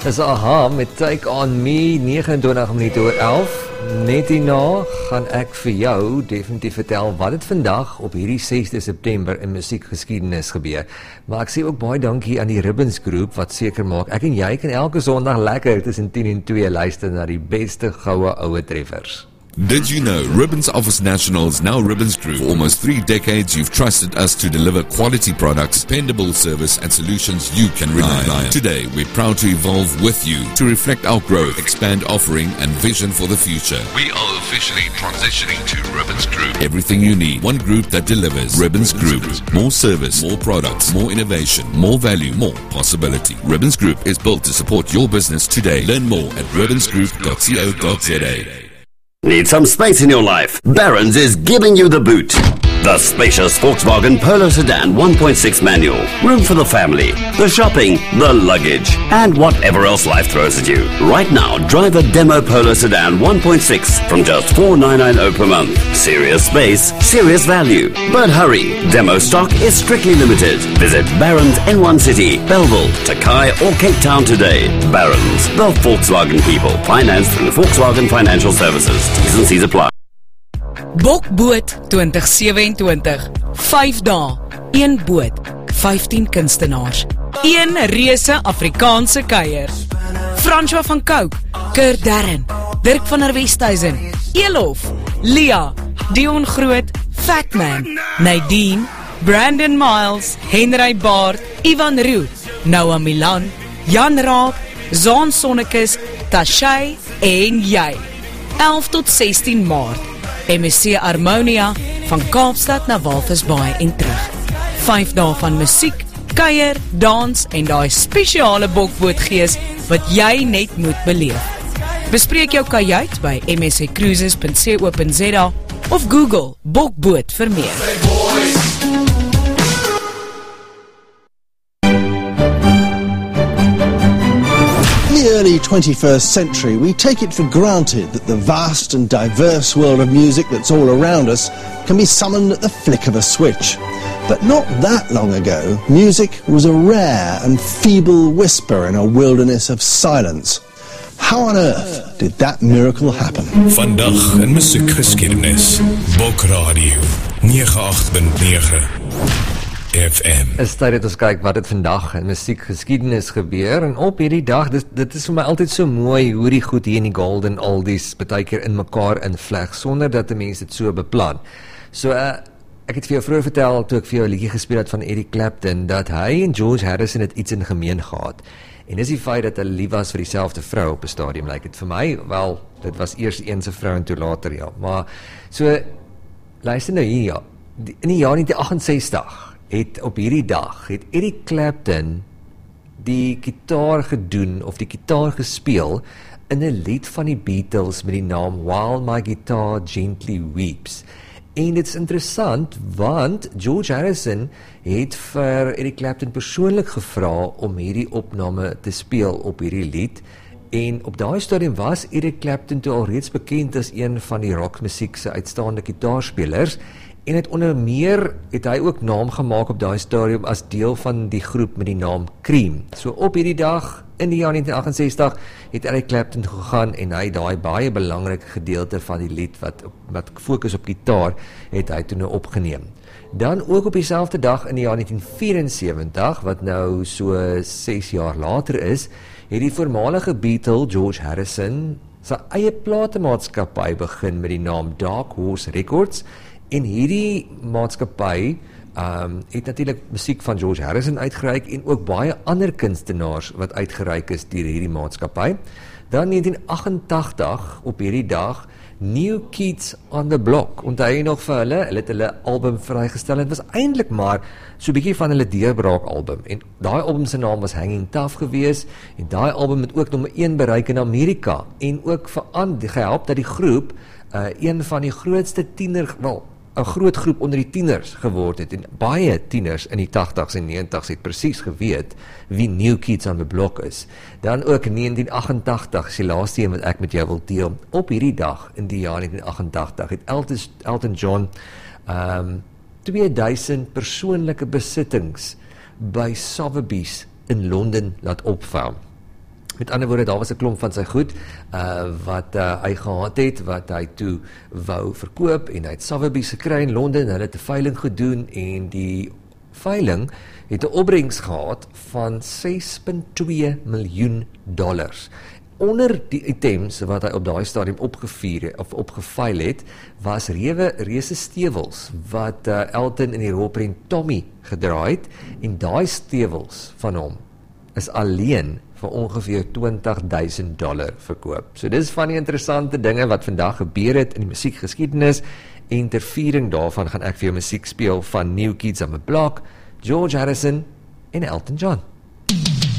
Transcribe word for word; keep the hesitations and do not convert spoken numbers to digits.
Dis A-ha met Take On Me, nege en twintig minute oor elf. Net hierna gaan ek vir jou definitief vertel wat het vandag op hierdie sesde September in musiekgeskiedenis gebeur. Maar ek sê ook baie dankie aan die Ribbons Groep wat seker maak ek en jy kan elke Sondag lekker tussen tien en twee luister na die beste goue oue treffers. Did you know Ribbons offers nationals, now Ribbons Group? For almost three decades, you've trusted us to deliver quality products, dependable service, and solutions you can rely on. Today, we're proud to evolve with you to reflect our growth, expand offering, and vision for the future. We are officially transitioning to Ribbons Group. Everything you need, one group that delivers. Ribbons Group. More service, more products, more innovation, more value, more possibility. Ribbons Group is built to support your business today. Learn more at ribbons group dot co dot za. Need some space in your life? Barron's is giving you the boot. The spacious Volkswagen Polo Sedan one point six manual. Room for the family, the shopping, the luggage, and whatever else life throws at you. Right now, drive a demo Polo Sedan one point six from just four thousand nine hundred ninety per month. Serious space, serious value. But hurry, demo stock is strictly limited. Visit Barron's N one City, Belleville, Takai or Cape Town today. Barron's, the Volkswagen people. Financed through Volkswagen Financial Services. T's and C's apply. Bokboot twintig sewe-en-twintig, vyf dae, een boot, vyftien kunstenaars, een reuse Afrikaanse kuier. François van Cooke, Kurt Darren, Dirk van der Westhuizen, Elof, Lia, Dion Groot, Fatman, Nadine, Brandon Miles, Henry Baard, Ivan Roo, Noah Milan, Jan Raab, Zaan Sonnekes, Tashay en jy. elf tot sestien Maart. M S C Harmonia van Kaapstad na Walvisbaai en terug. Vyf dae van musiek, kuier, dans en daai spesiale bokbootgees wat jy net moet beleef. Bespreek jou kajuit by m s c cruises dot co dot za of Google bokboot vir meer. In the early twenty-first century, we take it for granted that the vast and diverse world of music that's all around us can be summoned at the flick of a switch. But not that long ago, music was a rare and feeble whisper in a wilderness of silence. How on earth did that miracle happen? Vandag in musiekgeskiedenis, Bok Radio nege agt punt nege F M. Is tyd dat ons kyk wat het vandag in musiekgeskiedenis gebeur, en op hierdie dag, dit, dit is vir my altyd so mooi hoe die goed hier in die Golden Oldies baie keer in mekaar invleg, sonder dat die mense dit so beplan. So, uh, ek het vir jou vroeër vertel, toe ek vir jou 'n liedjie gespeel het van Eric Clapton, dat hy en George Harrison het iets in gemeen gehad. En dis die feit dat hulle lief was vir dieselfde vrou op 'n stadium, lyk dit vir my, wel, dit was eers een se vrou en toe later, ja. Maar, so, luister nou hier, ja, in die jaar negentien agt-en-sestig, het op hierdie dag, het Eric Clapton die gitaar gedoen, of die gitaar gespeel, in 'n lied van die Beatles met die naam While My Guitar Gently Weeps. En dit is interessant, want George Harrison het vir Eric Clapton persoonlik gevra om hierdie opname te speel op hierdie lied, en op daai stadium was Eric Clapton toe al reeds bekend as een van die rockmusiek se uitstaande gitaarspelers, en het onder meer, het hy ook naam gemaak op daai stadium as deel van die groep met die naam Cream. So op hierdie dag, in die jaar negentien agt-en-sestig, het Eric Clapton gegaan en hy daai baie belangrike gedeelte van die lied, wat, wat fokus op gitaar, het hy toe nou opgeneem. Dan ook op dieselfde dag in die jaar negentien vyf-en-sewentig, wat nou so ses jaar later is, het die voormalige Beatle George Harrison sy eie platemaatskappy begin met die naam Dark Horse Records, en hierdie maatskappy um, het natuurlik musiek van George Harrison uitgereik en ook baie ander kunstenaars wat uitgereik is deur hierdie maatskappy. Dan negentien agt-en-tagtig, op hierdie dag, New Kids on the Block, onthou jy nog vir hulle, hulle het hulle album vrygestel, en het was eintlik maar so 'n bietjie van hulle deurbraak album, en daai album se naam was Hanging Tough gewees, en daai album het ook nommer een bereik in Amerika, en ook verander, gehelp dat die groep, uh, een van die grootste tiener, wel, 'n groot groep onder die tieners geword het, en baie tieners in die tagtigs en negentigs het presies geweet wie New Kids on the Block is. Dan ook negentien agt-en-tagtig, is die laaste een wat ek met jou wil deel. Op hierdie dag, in die jaar negentien agt-en-tagtig, het Elton, Elton John um, tweeduisend persoonlike besittings by Sotheby's in Londen laat opvou. Met ander woorde, daar was 'n klomp van sy goed uh, wat uh, hy gehad het, wat hy toe wou verkoop, en hy het Sotheby's gekry in Londen, hulle het 'n veiling gedoen, en die veiling het 'n opbrengs gehad van ses komma twee miljoen dollars. Onder die items wat hy op daai stadium opgevier of opgeveil het, was rewe reuse stewels wat uh, Elton in die rolprent Tommy gedra het, en daai stewels van hom is alleen vir ongeveer twintig duisend dollar verkoop. So dis van die interessante dinge wat vandag gebeur het in die musiekgeskiedenis, en ter viering daarvan gaan ek vir jou musiek speel van New Kids on the Block, George Harrison en Elton John.